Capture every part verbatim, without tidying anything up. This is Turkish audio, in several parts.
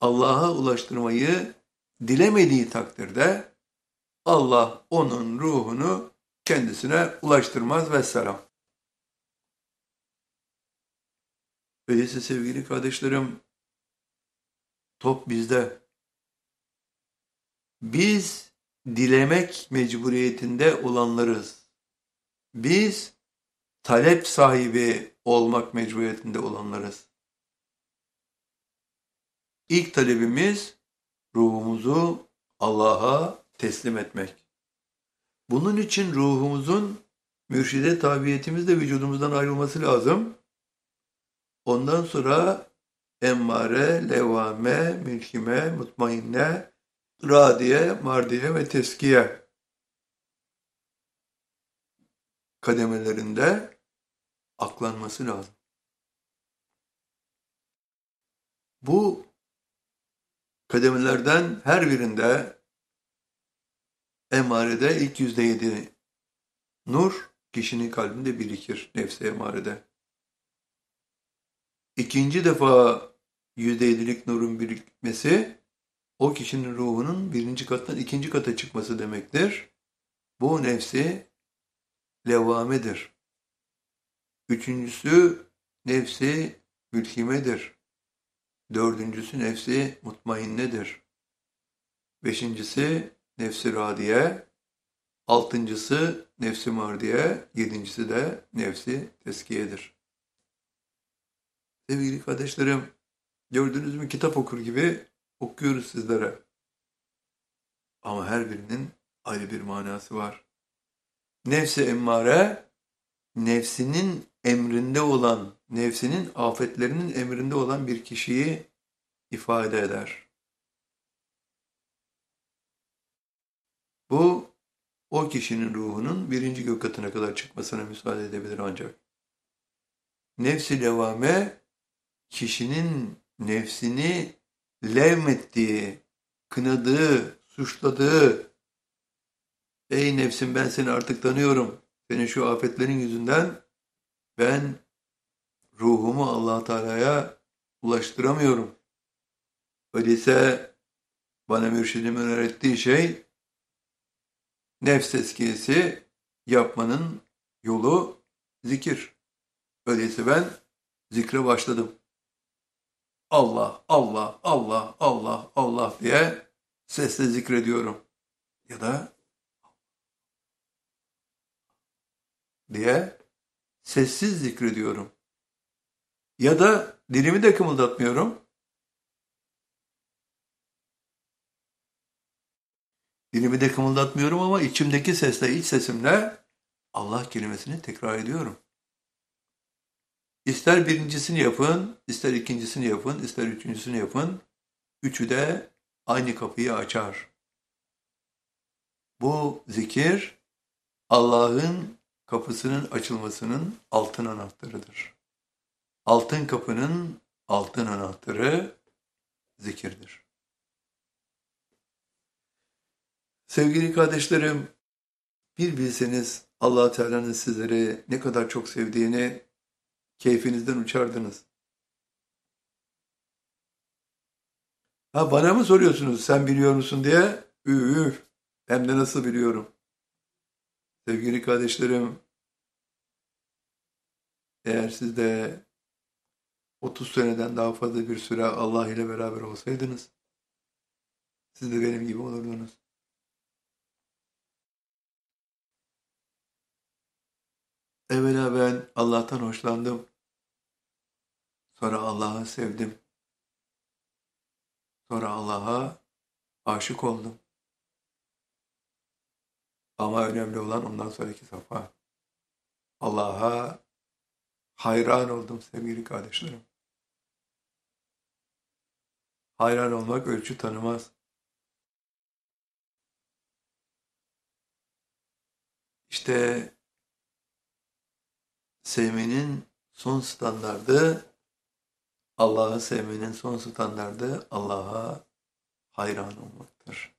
Allah'a ulaştırmayı dilemediği takdirde Allah onun ruhunu kendisine ulaştırmaz vesselam. Öyleyse sevgili kardeşlerim, top bizde. Biz dilemek mecburiyetinde olanlarız. Biz talep sahibi olmak mecburiyetinde olanlarız. İlk talebimiz ruhumuzu Allah'a teslim etmek. Bunun için ruhumuzun mürşide tabiyetimizle vücudumuzdan ayrılması lazım. Ondan sonra emmare, levvame, mülkime, mutmainne, radiye, mardiye ve teskiye kademelerinde aklanması lazım. Bu kademelerden her birinde emarede ilk yüzde yedi nur kişinin kalbinde birikir nefsi emarede. İkinci defa yüzde yedilik nurun birikmesi o kişinin ruhunun birinci kattan ikinci kata çıkması demektir. Bu nefsi levvamedir. Üçüncüsü nefsi mülkimedir. Dördüncüsü nefsi mutmainnedir. Beşincisi nefsi radiye. Altıncısı nefsi mardiye. Yedincisi de nefsi teskiyedir. Sevgili kardeşlerim, gördüğünüz mü kitap okur gibi okuyoruz sizlere. Ama her birinin ayrı bir manası var. Nefsi emmare, nefsinin emrinde olan, nefsinin afetlerinin emrinde olan bir kişiyi ifade eder. Bu, o kişinin ruhunun birinci gök katına kadar çıkmasına müsaade edebilir ancak. Nefs-i levvame, kişinin nefsini levmettiği, kınadığı, suçladığı, ey nefsim ben seni artık tanıyorum, senin şu afetlerin yüzünden ben ruhumu Allah Teala'ya ulaştıramıyorum. Öyleyse bana mürşidimin öğrettiği şey nefs tezkiyesi yapmanın yolu zikir. Öyleyse ben zikre başladım. Allah, Allah, Allah, Allah, Allah diye sesle zikrediyorum. Ya da diye sessiz zikrediyorum. Ya da dilimi de kımıldatmıyorum. Dilimi de kımıldatmıyorum ama içimdeki sesle, iç sesimle Allah kelimesini tekrar ediyorum. İster birincisini yapın, ister ikincisini yapın, ister üçüncüsünü yapın. Üçü de aynı kapıyı açar. Bu zikir Allah'ın kapısının açılmasının altın anahtarıdır. Altın kapının altın anahtarı zikirdir. Sevgili kardeşlerim, bir bilseniz Allah Teala'nın sizleri ne kadar çok sevdiğini keyfinizden uçardınız. Ha bana mı soruyorsunuz sen biliyor musun diye? Üf, hem de nasıl biliyorum. Sevgili kardeşlerim, eğer siz de otuz seneden daha fazla bir süre Allah ile beraber olsaydınız, siz de benim gibi olurdunuz. Evvela ben Allah'tan hoşlandım. Sonra Allah'ı sevdim. Sonra Allah'a aşık oldum. Ama önemli olan ondan sonraki safha. Allah'a hayran oldum sevgili kardeşlerim. Hayran olmak ölçü tanımaz. İşte sevmenin son standardı, Allah'ı sevmenin son standardı Allah'a hayran olmaktır.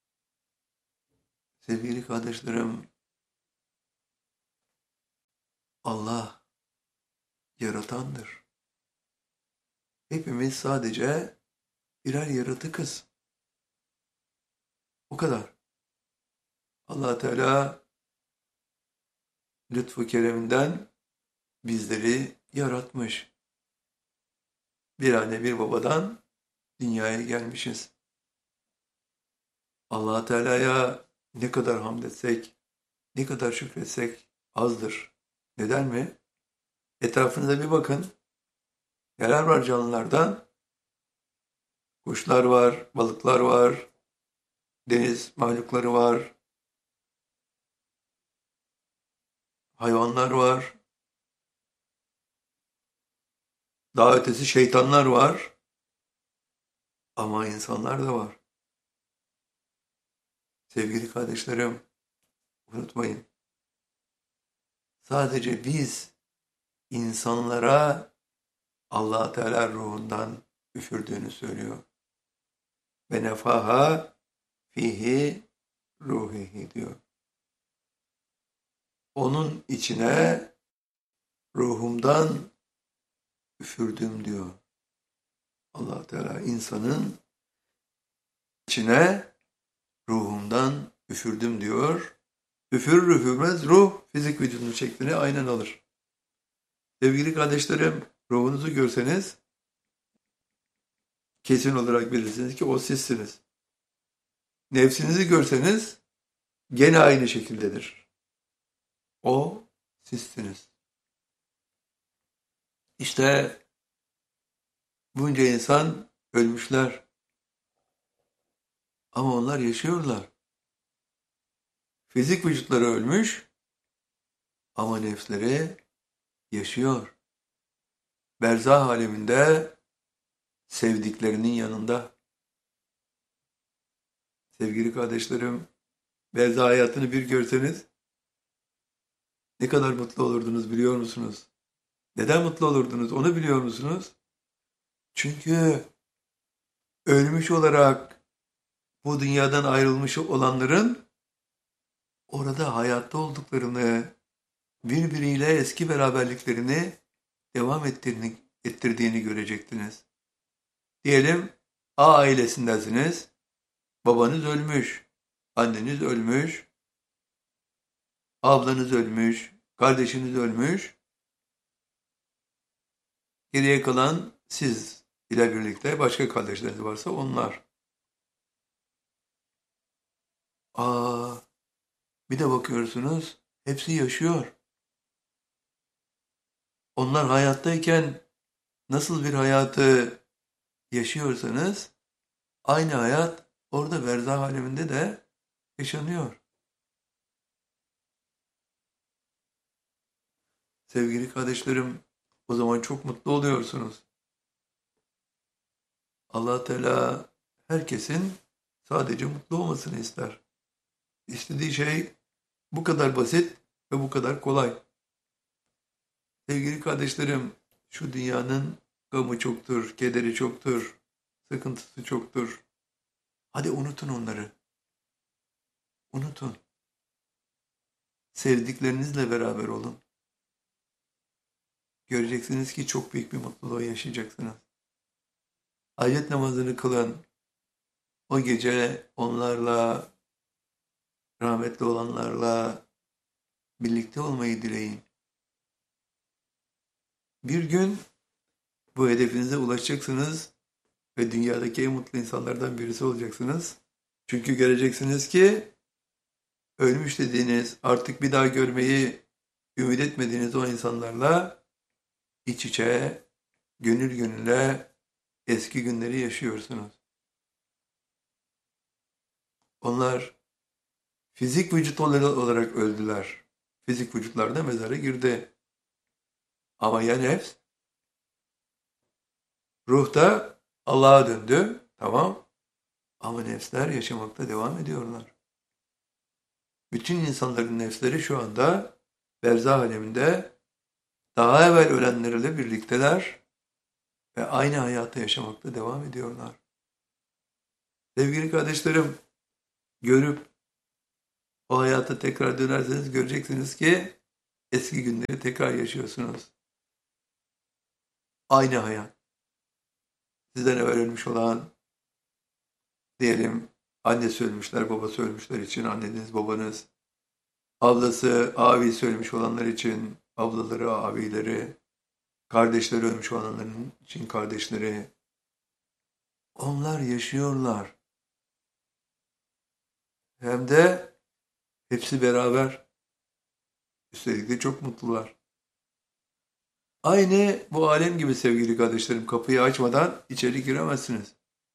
Sevgili kardeşlerim, Allah yaratandır. Hepimiz sadece birer yaratıkız. O kadar. Allah Teala lütfu kereminden bizleri yaratmış. Bir anne bir babadan dünyaya gelmişiz. Allah Teala'ya ne kadar hamd etsek, ne kadar şükretsek azdır. Neden mi? Etrafınıza bir bakın. Neler var canlılardan? Kuşlar var, balıklar var, deniz mahlukları var, hayvanlar var, daha ötesi şeytanlar var ama insanlar da var. Sevgili kardeşlerim, unutmayın. Sadece biz insanlara Allah Teala ruhundan üfürdüğünü söylüyor. Ve nefaha fihi ruhihi diyor. Onun içine ruhumdan üfürdüm diyor. Allah Teala insanın içine ruhumdan üfürdüm diyor. Üfürür üfürmez ruh fizik vücudun şeklini aynen alır. Sevgili kardeşlerim, ruhunuzu görseniz kesin olarak bilirsiniz ki o sizsiniz. Nefsinizi görseniz gene aynı şekildedir. O sizsiniz. İşte bunca insan ölmüşler. Ama onlar yaşıyorlar. Fizik vücutları ölmüş ama nefsleri yaşıyor. Berzah aleminde sevdiklerinin yanında. Sevgili kardeşlerim, berzah hayatını bir görseniz ne kadar mutlu olurdunuz biliyor musunuz? Neden mutlu olurdunuz onu biliyor musunuz? Çünkü ölmüş olarak bu dünyadan ayrılmış olanların orada hayatta olduklarını, birbiriyle eski beraberliklerini devam ettirdiğini, ettirdiğini görecektiniz. Diyelim A ailesindensiniz, babanız ölmüş, anneniz ölmüş, ablanız ölmüş, kardeşiniz ölmüş, geriye kalan siz ile birlikte başka kardeşleriniz varsa onlar. Aa, bir de bakıyorsunuz hepsi yaşıyor. Onlar hayattayken nasıl bir hayatı yaşıyorsanız aynı hayat orada berzah aleminde de yaşanıyor. Sevgili kardeşlerim, o zaman çok mutlu oluyorsunuz. Allah Teala herkesin sadece mutlu olmasını ister. İstediği şey bu kadar basit ve bu kadar kolay. Sevgili kardeşlerim, şu dünyanın gamı çoktur, kederi çoktur, sıkıntısı çoktur. Hadi unutun onları. Unutun. Sevdiklerinizle beraber olun. Göreceksiniz ki çok büyük bir mutluluğu yaşayacaksınız. Ayet namazını kılın. O gece onlarla, rahmetli olanlarla birlikte olmayı dileyin. Bir gün bu hedefinize ulaşacaksınız ve dünyadaki en mutlu insanlardan birisi olacaksınız. Çünkü göreceksiniz ki ölmüş dediğiniz, artık bir daha görmeyi ümit etmediğiniz o insanlarla iç içe, gönül gönüle eski günleri yaşıyorsunuz. Onlar fizik vücut olarak öldüler. Fizik vücutlarda mezara girdi. Ama ya nefs? Ruh da Allah'a döndü. Tamam. Ama nefsler yaşamakta devam ediyorlar. Bütün insanların nefsleri şu anda berzah aleminde daha evvel ölenlerle birlikteler ve aynı hayatı yaşamakta devam ediyorlar. Sevgili kardeşlerim, görüp o hayata tekrar dönerseniz göreceksiniz ki Eski günleri tekrar yaşıyorsunuz. Aynı hayat. Sizden evvel ölmüş olan, diyelim annesi ölmüşler, babası ölmüşler için anneniz, babanız, ablası, abisi ölmüş olanlar için ablaları, abileri, kardeşleri ölmüş olanların için kardeşleri. Onlar yaşıyorlar. Hem de hepsi beraber. Üstelik de çok mutlular. Aynı bu alem gibi sevgili kardeşlerim. Kapıyı açmadan içeri giremezsiniz.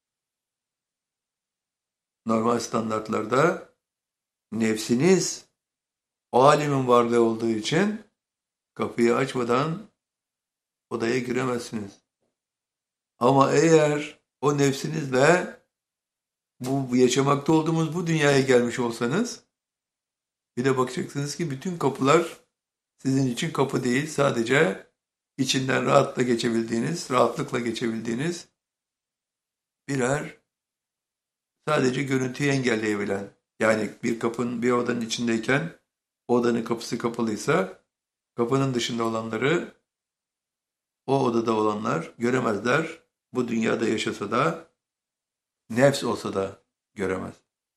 Normal standartlarda nefsiniz o alemin varlığı olduğu için kapıyı açmadan odaya giremezsiniz. Ama eğer o nefsinizle bu yaşamakta olduğumuz bu dünyaya gelmiş olsanız, bir de bakacaksınız ki bütün kapılar sizin için kapı değil, sadece içinden rahatla geçebildiğiniz, rahatlıkla geçebildiğiniz birer, sadece görüntüyü engelleyebilen, yani bir kapının, bir odanın içindeyken odanın kapısı kapalıysa kapının dışında olanları o odada olanlar göremezler. Bu dünyada yaşasa da, nefs olsa da göremez.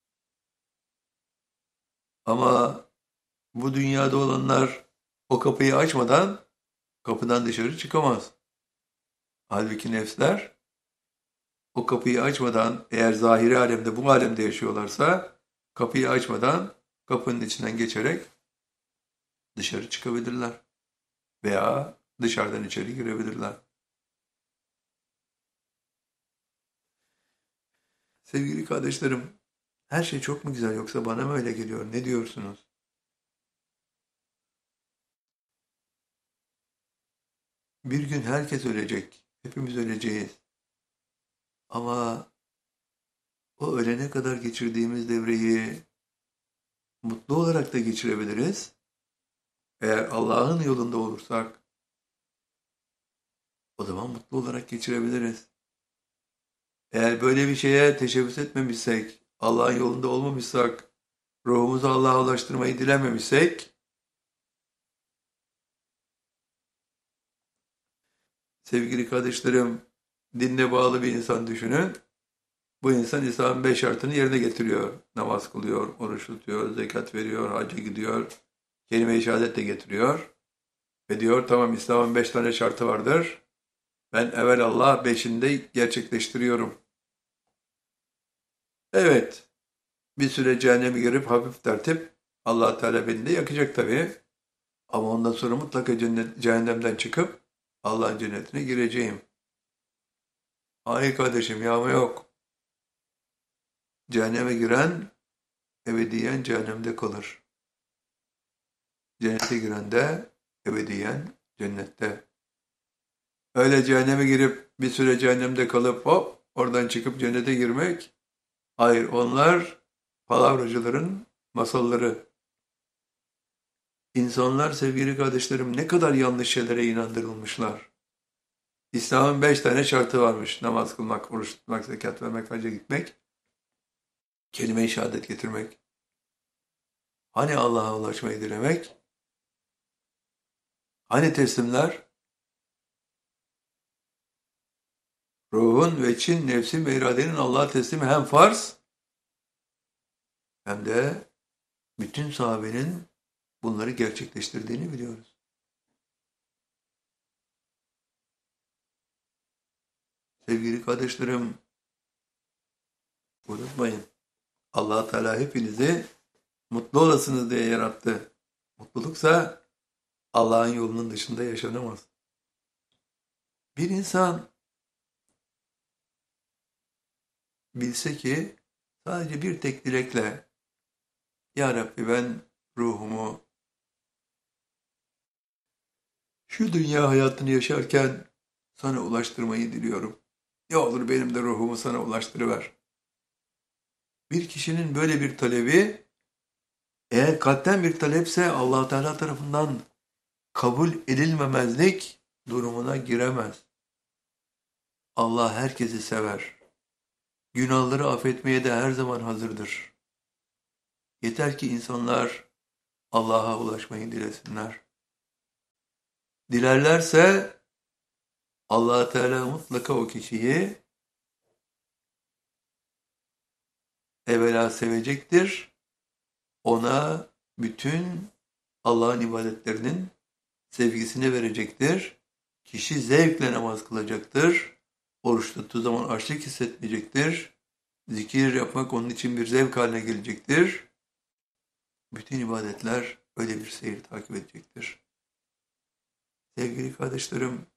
Ama bu dünyada olanlar o kapıyı açmadan kapıdan dışarı çıkamaz. Halbuki nefsler o kapıyı açmadan, eğer zahiri alemde, bu alemde yaşıyorlarsa, kapıyı açmadan kapının içinden geçerek dışarı çıkabilirler. Veya dışarıdan içeri girebilirler. Sevgili kardeşlerim, her şey çok mu güzel, yoksa bana mı öyle geliyor? Ne diyorsunuz? Bir gün herkes ölecek. Hepimiz öleceğiz. Ama o ölene kadar geçirdiğimiz devreyi mutlu olarak da geçirebiliriz. Eğer Allah'ın yolunda olursak, o zaman mutlu olarak geçirebiliriz. Eğer böyle bir şeye teşebbüs etmemişsek, Allah'ın yolunda olmamışsak, ruhumuzu Allah'a ulaştırmayı dilememişsek, sevgili kardeşlerim, dinle bağlı bir insan düşünün. Bu insan İslam'ın beş şartını yerine getiriyor. Namaz kılıyor, oruç tutuyor, zekat veriyor, hacca gidiyor, kelime-i şehadet de getiriyor. Ve diyor, tamam, İslam'ın beş tane şartı vardır. Ben evelallah beşini de gerçekleştiriyorum. Evet, bir süre cehenneme girip hafif tertip, Allah Teala beni de yakacak tabii. Ama ondan sonra mutlaka cennet, cehennemden çıkıp Allah'ın cennetine gireceğim. Hayır kardeşim, yağma yok. Cehenneme giren ebediyen cehennemde kalır. Cennete giren de ebediyen cennette. Öyle cehenneme girip bir süre cehennemde kalıp hop oradan çıkıp cennete girmek, hayır, onlar palavracıların masalları. İnsanlar, sevgili kardeşlerim, ne kadar yanlış şeylere inandırılmışlar. İslam'ın beş tane şartı varmış. Namaz kılmak, oruç tutmak, zekat vermek, hacca gitmek, kelime-i şehadet getirmek. Hani Allah'a ulaşmayı dilemek? Hani teslimler? Ruhun ve için, nefsin ve iradenin Allah'a teslimi hem farz hem de bütün sahabenin bunları gerçekleştirdiğini biliyoruz. Sevgili kardeşlerim, unutmayın, Allah Teala hepinizi mutlu olasınız diye yarattı. Mutluluksa Allah'ın yolunun dışında yaşanamaz. Bir insan bilse ki sadece bir tek dilekle, Ya Rabbi, ben ruhumu şu dünya hayatını yaşarken sana ulaştırmayı diliyorum. Ne olur benim de ruhumu sana ulaştırıver. Bir kişinin böyle bir talebi, eğer kalpten bir talepse, Allah Teala tarafından kabul edilmemezlik durumuna giremez. Allah herkesi sever. Günahları affetmeye de her zaman hazırdır. Yeter ki insanlar Allah'a ulaşmayı dilesinler. Dilerlerse Allah Teala mutlaka o kişiyi evvela sevecektir. Ona bütün Allah'ın ibadetlerinin sevgisini verecektir. Kişi zevkle namaz kılacaktır. Oruç tuttuğu zaman açlık hissetmeyecektir. Zikir yapmak onun için bir zevk haline gelecektir. Bütün ibadetler öyle bir seyir takip edecektir. Sevgili kardeşlerim,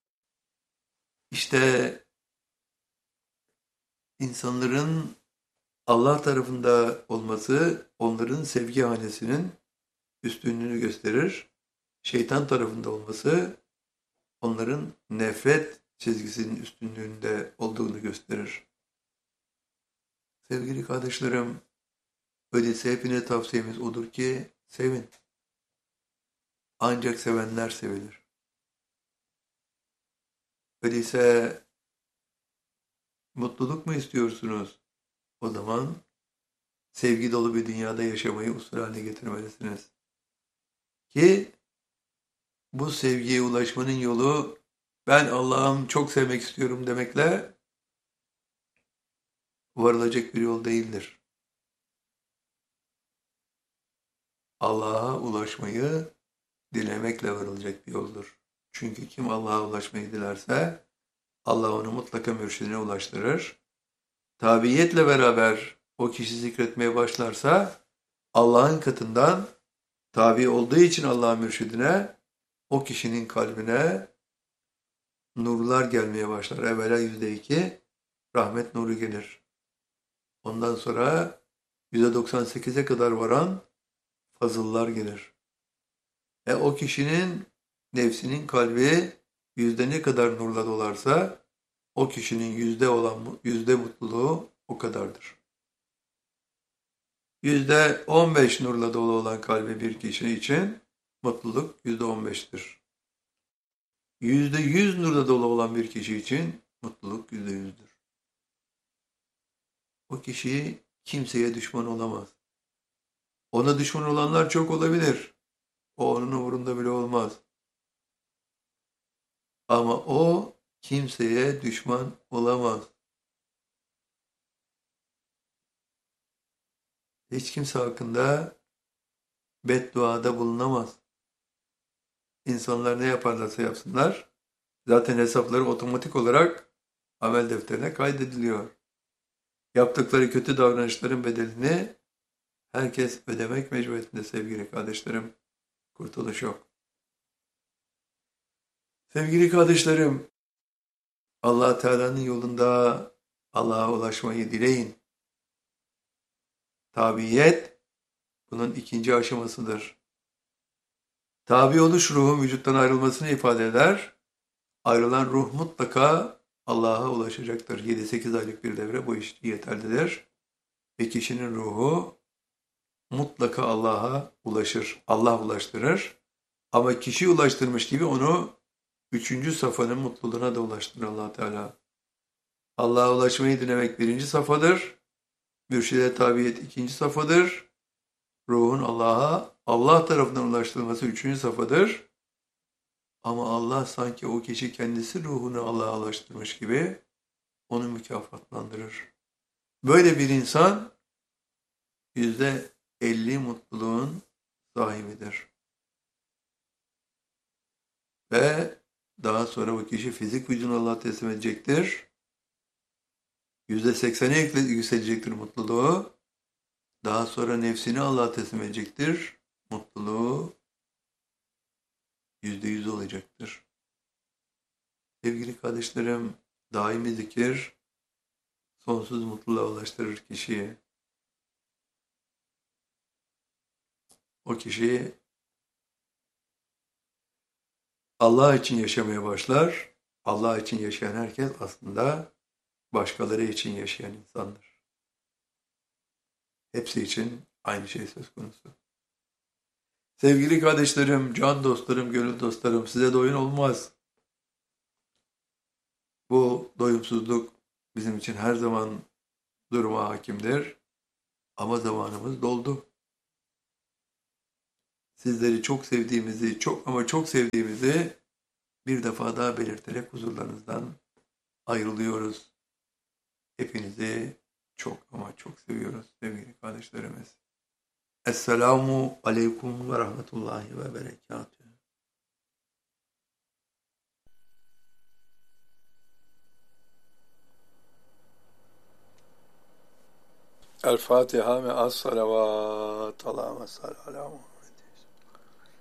işte insanların Allah tarafında olması onların sevgi hanesinin üstünlüğünü gösterir. Şeytan tarafında olması onların nefret çizgisinin üstünlüğünde olduğunu gösterir. Sevgili kardeşlerim, öyleyse hepine tavsiyemiz odur ki sevin. Ancak sevenler sevilir. Öyleyse mutluluk mu istiyorsunuz? O zaman sevgi dolu bir dünyada yaşamayı usul haline getirmelisiniz. Ki bu sevgiye ulaşmanın yolu ben Allah'ım çok sevmek istiyorum demekle varılacak bir yol değildir. Allah'a ulaşmayı dilemekle varılacak bir yoldur. Çünkü kim Allah'a ulaşmayı dilerse Allah onu mutlaka mürşidine ulaştırır. Tabiiyetle beraber o kişi zikretmeye başlarsa Allah'ın katından tabi olduğu için Allah'ın mürşidine o kişinin kalbine nurlar gelmeye başlar. Evvela yüzde iki rahmet nuru gelir. Ondan sonra yüzde doksan sekize kadar varan fazıllar gelir. E o kişinin nefsinin kalbi yüzde ne kadar nurla dolarsa o kişinin yüzde olan yüzde mutluluğu o kadardır. Yüzde on beş nurla dolu olan kalbi bir kişi için mutluluk yüzde on beştir. Yüzde yüz nurla dolu olan bir kişi için mutluluk yüzde yüzdür. O kişi kimseye düşman olamaz. Ona düşman olanlar çok olabilir. O onun umurunda bile olmaz. Ama o kimseye düşman olamaz. Hiç kimse hakkında bedduada bulunamaz. İnsanlar ne yaparlarsa yapsınlar, zaten hesapları otomatik olarak amel defterine kaydediliyor. Yaptıkları kötü davranışların bedelini herkes ödemek mecburiyetinde sevgili kardeşlerim. Kurtuluş yok. Sevgili kardeşlerim, Allah Teala'nın yolunda Allah'a ulaşmayı dileyin. Tabiyet bunun ikinci aşamasıdır. Tabi oluş ruhun vücuttan ayrılmasını ifade eder. Ayrılan ruh mutlaka Allah'a ulaşacaktır. yedi sekiz aylık bir devre bu iş yeterlidir. Ve kişinin ruhu mutlaka Allah'a ulaşır. Allah ulaştırır. Ama kişi ulaştırmış gibi onu üçüncü safhanın mutluluğuna da ulaştırır Allah Teala. Allah'a ulaşmayı dilemek birinci safhadır. Mürşide tabiyet ikinci safhadır. Ruhun Allah'a, Allah tarafından ulaştırılması üçüncü safhadır. Ama Allah sanki o kişi kendisi ruhunu Allah'a ulaştırmış gibi onu mükafatlandırır. Böyle bir insan yüzde elli mutluluğun sahibidir. Ve daha sonra bu kişi fizik vücudunu Allah'a teslim edecektir. yüzde seksene yükselecektir mutluluğu. Daha sonra nefsini Allah'a teslim edecektir. Mutluluğu yüzde yüz olacaktır. Sevgili kardeşlerim, daimi zikir sonsuz mutluluğa ulaştırır kişiyi. O kişi Allah için yaşamaya başlar. Allah için yaşayan herkes aslında başkaları için yaşayan insandır. Hepsi için aynı şey söz konusu. Sevgili kardeşlerim, can dostlarım, gönül dostlarım, size doyun olmaz. Bu doyumsuzluk bizim için her zaman duruma hakimdir. Ama zamanımız doldu. Sizleri çok sevdiğimizi, çok ama çok sevdiğimizi bir defa daha belirterek huzurlarınızdan ayrılıyoruz. Hepinizi çok ama çok seviyoruz sevgili kardeşlerimiz. Esselamu aleyküm ve rahmetullahi ve berekatuhu. El Fatiha ve as salavat. Allahümme salli ala Muhammed.